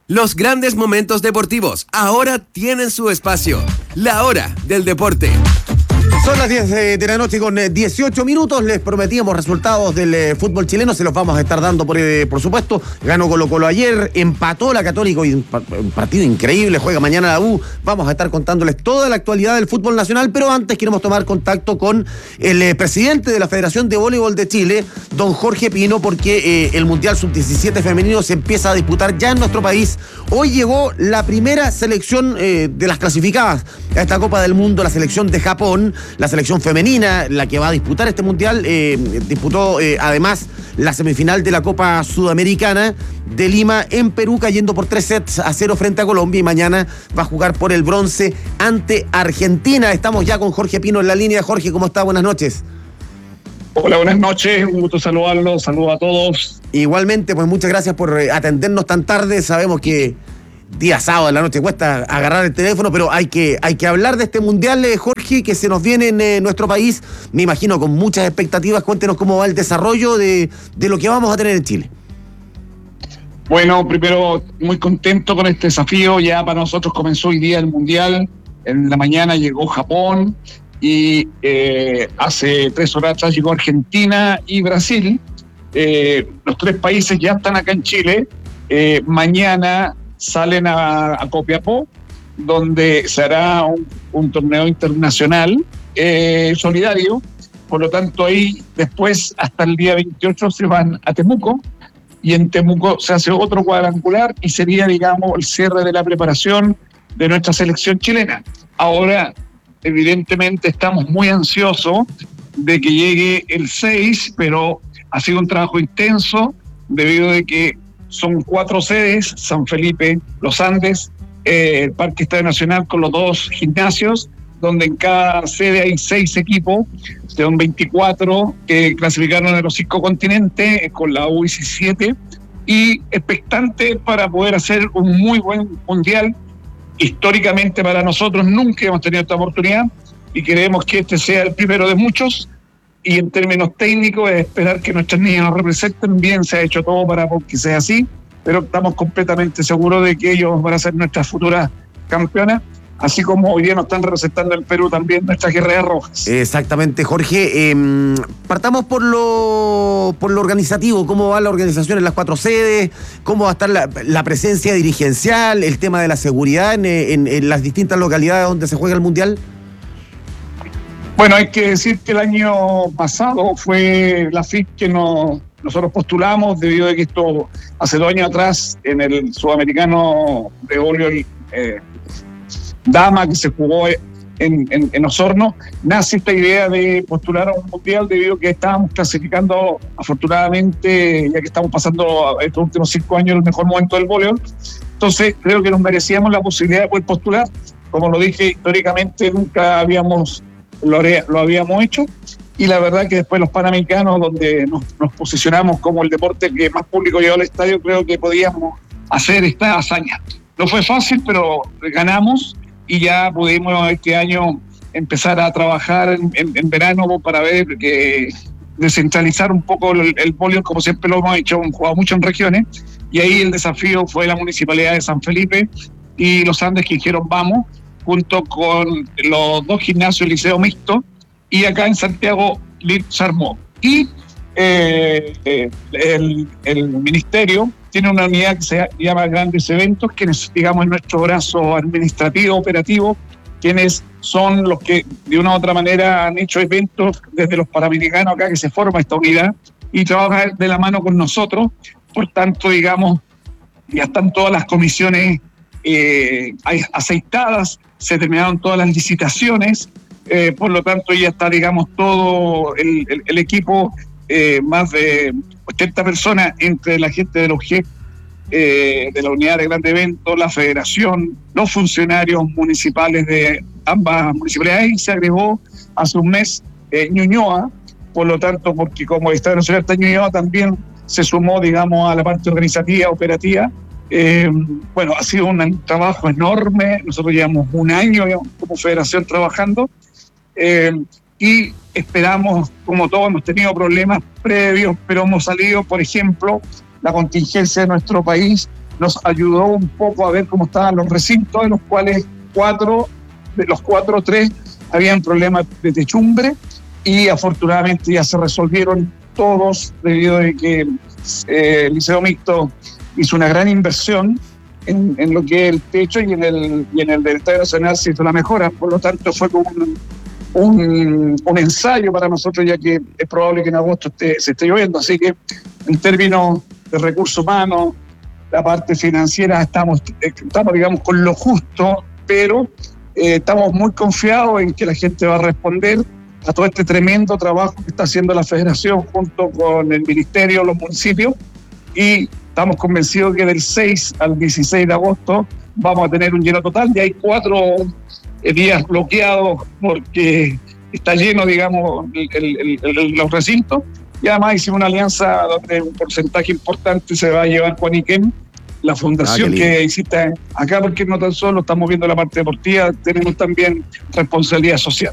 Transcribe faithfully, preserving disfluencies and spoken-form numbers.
Los grandes momentos deportivos ahora tienen su espacio. La hora del deporte. Son las diez de la noche con dieciocho minutos. Les prometíamos resultados del eh, fútbol chileno. Se los vamos a estar dando, por, eh, por supuesto. Ganó Colo Colo ayer, empató la Católica. Y un, un partido increíble. Juega mañana la U. Vamos a estar contándoles toda la actualidad del fútbol nacional. Pero antes queremos tomar contacto con el eh, presidente de la Federación de Voleibol de Chile, don Jorge Pino, porque eh, el Mundial sub diecisiete femenino se empieza a disputar ya en nuestro país. Hoy llegó la primera selección eh, de las clasificadas a esta Copa del Mundo, la selección de Japón. La selección femenina, la que va a disputar este mundial, eh, disputó eh, además la semifinal de la Copa Sudamericana de Lima en Perú, cayendo por tres sets a cero frente a Colombia, y mañana va a jugar por el bronce ante Argentina. Estamos ya con Jorge Pino en la línea. Jorge, ¿cómo está? Buenas noches. Hola, buenas noches, un gusto saludarlos, saludos a todos. Igualmente, pues muchas gracias por atendernos tan tarde. Sabemos que día sábado en la noche cuesta agarrar el teléfono, pero hay que, hay que hablar de este mundial, eh, Jorge, que se nos viene en eh, nuestro país, me imagino con muchas expectativas. Cuéntenos cómo va el desarrollo de, de lo que vamos a tener en Chile. Bueno, primero, muy contento con este desafío. Ya para nosotros comenzó hoy día el mundial. En la mañana llegó Japón y eh, hace tres horas atrás llegó Argentina y Brasil. Eh, los tres países ya están acá en Chile. Eh, mañana salen a, a Copiapó, donde se hará un, un torneo internacional eh, solidario. Por lo tanto, ahí después, hasta el día veintiocho, se van a Temuco, y en Temuco se hace otro cuadrangular y sería, digamos, el cierre de la preparación de nuestra selección chilena. Ahora, evidentemente, estamos muy ansiosos de que llegue el seis, pero ha sido un trabajo intenso debido a que son cuatro sedes: San Felipe, Los Andes, eh, el Parque Estadio Nacional con los dos gimnasios, donde en cada sede hay seis equipos, son veinticuatro que clasificaron en los cinco continentes con la U diecisiete, y expectante para poder hacer un muy buen mundial. Históricamente para nosotros nunca hemos tenido esta oportunidad y queremos que este sea el primero de muchos. Y en términos técnicos es esperar que nuestras niñas nos representen bien. Se ha hecho todo para que sea así, pero estamos completamente seguros de que ellos van a ser nuestras futuras campeonas, así como hoy día nos están representando en Perú también nuestras guerreras rojas. Exactamente, Jorge. Eh, partamos por lo, por lo organizativo. ¿Cómo va la organización en las cuatro sedes? ¿Cómo va a estar la, la presencia dirigencial? El tema de la seguridad en, en, en las distintas localidades donde se juega el Mundial. Bueno, hay que decir que el año pasado fue la F I P que nos, nosotros postulamos, debido a que esto hace dos años atrás en el Sudamericano de voleibol eh, Dama, que se jugó en, en, en Osorno, nace esta idea de postular a un mundial debido a que estábamos clasificando, afortunadamente, ya que estamos pasando estos últimos cinco años el mejor momento del voleibol. Entonces creo que nos merecíamos la posibilidad de poder postular. Como lo dije, históricamente nunca habíamos Lo, lo habíamos hecho, y la verdad que después los Panamericanos, donde nos, nos posicionamos como el deporte que más público llevó al estadio, creo que podíamos hacer esta hazaña. No fue fácil, pero ganamos, y ya pudimos este año empezar a trabajar en, en, en verano para ver que descentralizar un poco el, el voleibol, como siempre lo hemos hecho, hemos jugado mucho en regiones, y ahí el desafío fue la Municipalidad de San Felipe y Los Andes, que dijeron vamos, junto con los dos gimnasios liceo mixto, y acá en Santiago se armó. Y eh, eh, el, el ministerio tiene una unidad que se llama Grandes Eventos, quienes, digamos, nuestro brazo administrativo, operativo, quienes son los que de una u otra manera han hecho eventos desde los Panamericanos acá, que se forma esta unidad y trabaja de la mano con nosotros. Por tanto, digamos, ya están todas las comisiones eh, aceitadas, se terminaron todas las licitaciones, eh, por lo tanto ya está, digamos, todo el, el, el equipo, eh, más de ochenta personas entre la gente de los G E P, eh, de la unidad de grandes eventos, la federación, los funcionarios municipales de ambas municipalidades, y se agregó hace un mes eh, Ñuñoa, por lo tanto, porque como el Estadio Nacional está en Ñuñoa, también se sumó, digamos, a la parte organizativa, operativa. Eh, bueno, ha sido un trabajo enorme. Nosotros llevamos un año como federación trabajando, eh, y esperamos, como todos, hemos tenido problemas previos, pero hemos salido, por ejemplo, la contingencia de nuestro país nos ayudó un poco a ver cómo estaban los recintos, de los cuales cuatro, de los cuatro, tres habían problemas de techumbre, y afortunadamente ya se resolvieron todos debido a que eh, el Liceo Mixto hizo una gran inversión en, en lo que es el techo, y en el, y en el del Estadio Nacional se hizo la mejora. Por lo tanto, fue como un, un, un ensayo para nosotros, ya que es probable que en agosto esté, se esté lloviendo. Así que en términos de recursos humanos, la parte financiera, estamos, estamos digamos, con lo justo, pero eh, estamos muy confiados en que la gente va a responder a todo este tremendo trabajo que está haciendo la Federación junto con el Ministerio, los municipios, y estamos convencidos que del seis al dieciséis de agosto vamos a tener un lleno total. Y hay cuatro eh, días bloqueados porque está lleno, digamos, el, el, el, el, los recintos, y además hicimos una alianza donde un porcentaje importante se va a llevar Juaniquén, la fundación ah, que existe acá, porque no tan solo estamos viendo la parte deportiva, tenemos también responsabilidad social.